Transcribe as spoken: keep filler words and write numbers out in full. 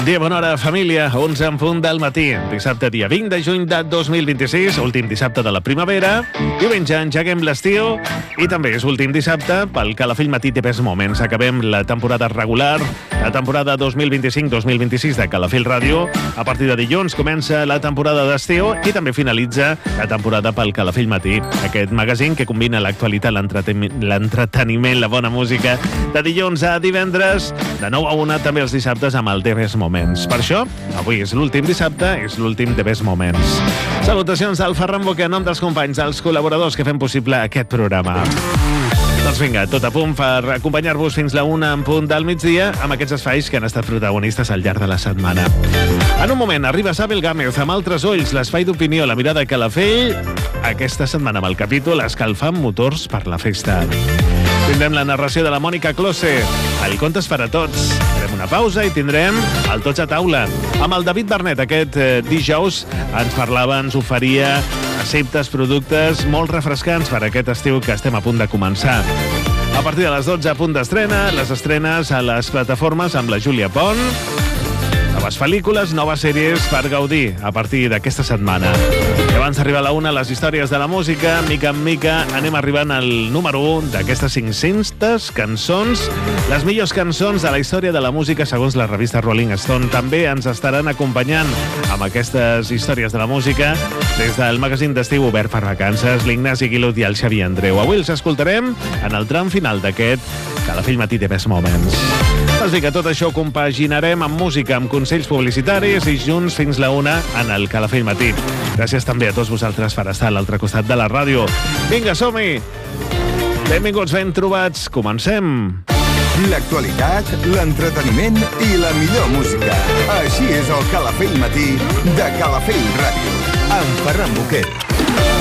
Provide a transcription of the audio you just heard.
Bon dia, bona hora, família. onze en punt del matí. Dissabte, dia vint de juny de dos mil vint-i-sis, últim dissabte de la primavera. Diumenge engeguem l'estiu i també és últim dissabte pel Calafell Matí té Best Moments. Acabem la temporada regular, la temporada dos mil vint-i-cinc dos mil vint-i-sis de Calafell Ràdio. A partir de dilluns comença la temporada d'estiu i també finalitza la temporada pel Calafell Matí. Aquest magazín que combina l'actualitat, l'entreteniment, la bona música, de dilluns a divendres, de nou a una, també els dissabtes amb el The Best Moments. Per això, avui és l'últim dissabte, és l'últim The Best Moments. Salutacions al Ferran Boquer, en nom dels companys, dels col·laboradors que fem possible aquest programa. Doncs vinga, tot a punt per acompanyar-vos fins la una en punt del migdia amb aquests espais que han estat protagonistes al llarg de la setmana. En un moment arriba Sabel Gámez amb Altres Ulls, l'espai d'opinió, la mirada a Calafell, aquesta setmana amb el capítol Escalfant motors per la festa. Tindrem la narració de la Mònica Close, el Contes per a tots. Farem una pausa i tindrem el Tots a taula. Amb el David Bernet, aquest eh, dijous, ens parlava, ens oferia receptes, productes molt refrescants per aquest estiu que estem a punt de començar. A partir de les dotze, a punt d'estrena, les estrenes a les plataformes amb la Júlia Pont. Noves pel·lícules, noves sèries per gaudir a partir d'aquesta setmana. I abans d'arribar a la una, les històries de la música, mica en mica anem arribant al número un d'aquestes cinc-centes cançons, les millors cançons de la història de la música segons la revista Rolling Stone. També ens estaran acompanyant amb aquestes històries de la música des del magazín d'estiu obert per vacances, l'Ignasi Guilut i el Xavi Andreu. Avui els escoltarem en el tram final d'aquest Calafell Matí The Best Moments. Doncs vinga, tot això ho compaginarem amb música, amb consells publicitaris i junts fins la una en el Calafell Matí. Gràcies també a tots vosaltres per estar a l'altre costat de la ràdio. Vinga, som-hi! Benvinguts, ben trobats. Comencem! L'actualitat, l'entreteniment i la millor música. Així és el Calafell Matí de Calafell Ràdio. Amb Ferran Boquer.